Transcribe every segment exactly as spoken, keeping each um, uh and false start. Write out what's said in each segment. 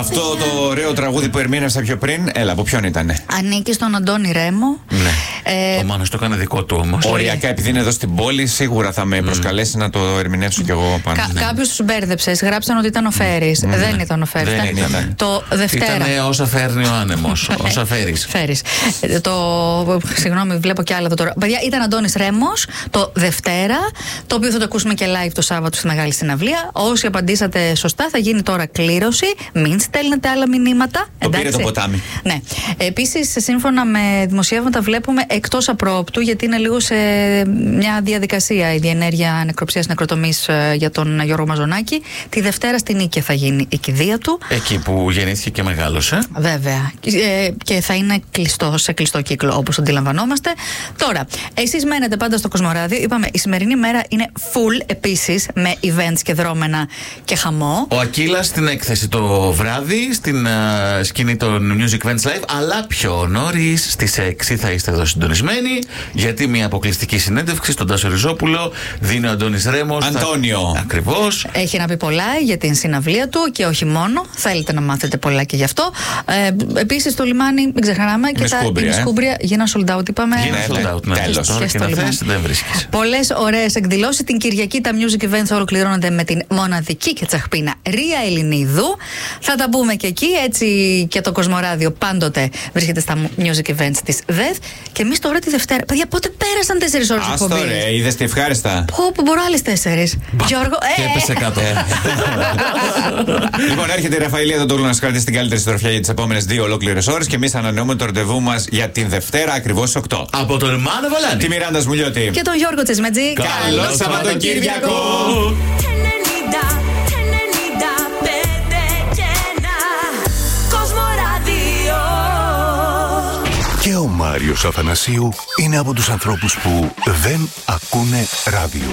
Αυτό το ωραίο τραγούδι που ερμήνευσα πιο πριν, έλα, από ποιον ήτανε? Ανήκει στον Αντώνη Ρέμο. Ναι. Ε, Ο Μάνος το έκανε δικό του όμως. Οριακά, επειδή είναι εδώ στην πόλη, σίγουρα θα με προσκαλέσει να το ερμηνεύσω κι εγώ πάνω. Κα- Κάποιο του μπέρδεψε. Γράψαν ότι ήταν ο Φέρης. Ναι. Δεν ήταν ο Φέρης. Δεν Ήταν ήταν. Το Δευτέρα. Ήτανε όσα φέρνει ο άνεμος. Όσα φέρεις. Φέρεις. Ε, Το. Συγγνώμη, βλέπω κι άλλα εδώ τώρα. Παιδιά, ήταν Αντώνης Ρέμος το Δευτέρα, το οποίο θα το ακούσουμε και live το Σάββατο στη Μεγάλη Συναυλία. Όσοι απαντήσατε σωστά, θα γίνει τώρα κλήρωση. Μην στέλνετε άλλα μηνύματα. Το εντάξει. πήρε το ποτάμι. Ναι. Επίσης, σύμφωνα με δημοσιεύματα, βλέπουμε εκτός απρόπτου, γιατί είναι λίγο σε μια διαδικασία η διενέργεια νεκροψίας νεκροτομής ε, για τον Γιώργο Μαζονάκη. Τη Δευτέρα στην Νίκαια θα γίνει η κηδεία του. Εκεί που γεννήθηκε και μεγάλωσε. Βέβαια. Ε, και θα είναι κλειστό, σε κλειστό κύκλο, όπως αντιλαμβανόμαστε. Τώρα, εσείς μένετε πάντα στο Κοσμοράδιο. Είπαμε, η σημερινή μέρα είναι full επίσης με events και δρόμενα και χαμό. Ο Ακύλας στην έκθεση το βράδυ, στην uh, σκηνή των Music Events Live, αλλά πιο νωρίς, στις έξι θα είστε εδώ συντονισμένοι, γιατί μια αποκλειστική συνέντευξη στον Τάσο Ριζόπουλο δίνει ο Αντώνης Ρέμος. Αντώνιο. Θα... Ακριβώς. Έχει να πει πολλά για την συναυλία του και όχι μόνο. Θέλετε να μάθετε πολλά και γι' αυτό. Ε, επίσης το λιμάνι, μην ξεχνάμε, και τα σκούμπρια, είναι σκούμπρια. Γίναν sold out, είπαμε. Γίναν sold out, ναι. Τέλος. Τώρα Και και στο να λιμάνι. θες, δεν βρίσκεις. Πολλές ωραίες εκδηλώσεις. Την Κυριακή τα music events θα ολοκληρώνονται με την μοναδική και τσαχπίνα Ρία Ελληνίδου. Θα τα πούμε και εκεί. Έτσι και το Κοσμοράδιο πάντοτε βρίσκεται στα music events της ΔΕΘ. Και εμείς τώρα τη Δευτέρα. Παιδιά, πότε πέρασαν τέσσερις ώρες Άστο εκπομπή. ρε, είδες τι ευχάριστα. Πω, που μπορώ άλλες τέσσερις. Γιώργο, Και ε, έπεσε κάτω. Λοιπόν, έρχεται η Ραφαηλία Δοντόγλου να σας κρατήσει την καλύτερη συντροφιά για τις επόμενες δύο ολόκληρες ώρες και εμείς ανανεώνουμε το ραντεβού μας για την Δευτέρα ακριβώς στις οκτώ. Από τον Μάνο Βαλάνη. Τη Μιράντα Σμουλιώτη. και τον Γιώργο Τσεσμετζή. Καλό Σαββατοκύριακο! Και ο Μάριος Αθανασίου είναι από τους ανθρώπους που δεν ακούνε ράδιο.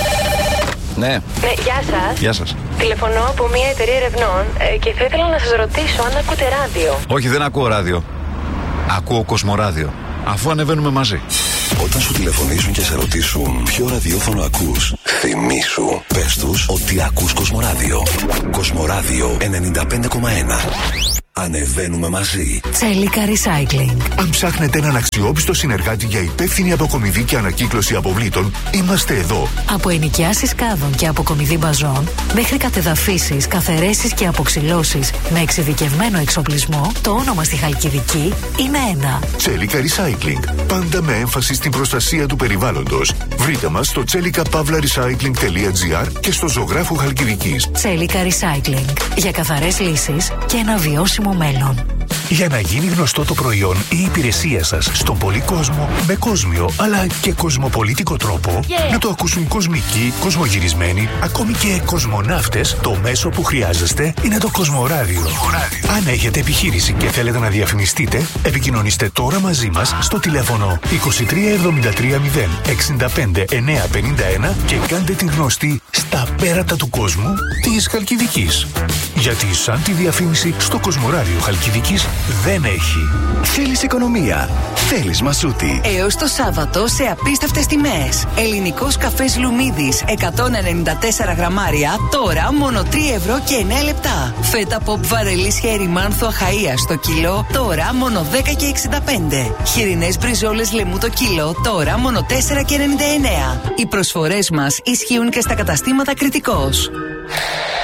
Ναι. Ναι, γεια σας. Γεια σας. Τηλεφωνώ από μια εταιρεία ερευνών ε, και θα ήθελα να σας ρωτήσω αν ακούτε ράδιο. Όχι, δεν ακούω ράδιο. Ακούω Κοσμοράδιο. Αφού ανεβαίνουμε μαζί. Όταν σου τηλεφωνήσουν και σε ρωτήσουν ποιο ραδιόφωνο ακούς, θυμήσου, πες τους ότι ακούς Κοσμοράδιο. Κοσμοράδιο ενενήντα πέντε κόμμα ένα. Ανεβαίνουμε μαζί. Τσέλικα Recycling. Αν ψάχνετε έναν αξιόπιστο συνεργάτη για υπεύθυνη αποκομιδή και ανακύκλωση αποβλήτων, είμαστε εδώ. Από ενοικιάσεις κάδων και αποκομιδή μπαζών, μέχρι κατεδαφίσεις, καθαιρέσεις και αποξυλώσεις με εξειδικευμένο εξοπλισμό, το όνομα στη Χαλκιδική είναι ένα. Τσέλικα Recycling. Πάντα με έμφαση στην προστασία του περιβάλλοντος. Βρείτε μας στο τσέλικα παύλα recycling τελεία τζι άρ και στο Ζωγράφου Χαλκιδικής. Τσέλικα Recycling. Για καθαρές λύσεις και ένα βιώσιμο μέλλον. Για να γίνει γνωστό το προϊόν ή η υπηρεσία σας στον πολύ κόσμο με κόσμιο αλλά και κοσμοπολίτικο τρόπο, να το ακούσουν κοσμικοί, κοσμογυρισμένοι, ακόμη και κοσμοναύτες, το μέσο που χρειάζεστε είναι το Κοσμοράδιο. Αν έχετε επιχείρηση και θέλετε να διαφημιστείτε, επικοινωνήστε τώρα μαζί μας στο τηλέφωνο είκοσι τρία εβδομήντα τρία μηδέν εξήντα πέντε εννιακόσια πενήντα ένα και κάντε την γνωστή στα πέρατα του κόσμου της Χαλκιδικής. Γιατί σαν τη διαφήμιση στο Κοσμοράδιο Χαλκιδικής δεν έχει. Θέλεις οικονομία. Θέλεις μασούτη. Έως το Σάββατο σε απίστευτες τιμές. Ελληνικός καφές Λουμίδης εκατόν ενενήντα τέσσερα γραμμάρια, τώρα μόνο τρία ευρώ και εννέα λεπτά. Φέτα ποπ βαρελής χέρι μάνθο αχαΐας στο κιλό, τώρα μόνο δέκα και εξήντα πέντε. Χοιρινές μπριζόλες λεμού το κιλό, τώρα μόνο τέσσερα και ενενήντα εννέα. Οι προσφορές μας ισχύουν και στα καταστήματα Κρητικός.